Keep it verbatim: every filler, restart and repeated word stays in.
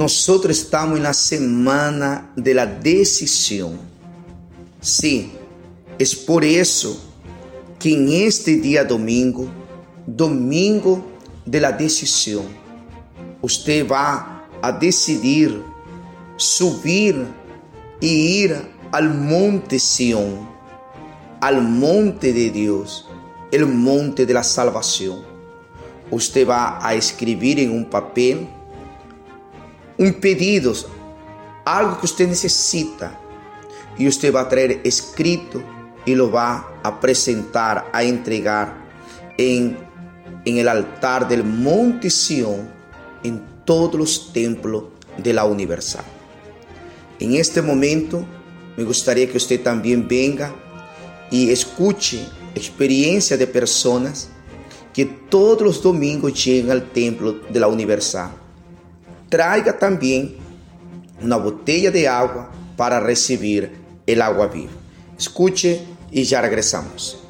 nosotros estamos en la semana de la decisión. Sí, es por eso que en este día domingo, domingo de la decisión, usted va a decidir subir y ir al monte Sión, al monte de Dios, el monte de la salvación. Usted va a escribir en un papel un pedido, algo que usted necesita, y usted va a traer escrito y lo va a presentar, a entregar en, en el altar del monte Sión, en todos los templos de la Universal. En este momento me gustaría que usted también venga y escuche experiencia de personas que todos los domingos llegan al templo de la Universal. Traiga también una botella de agua para recibir el agua viva. Escuche y ya regresamos.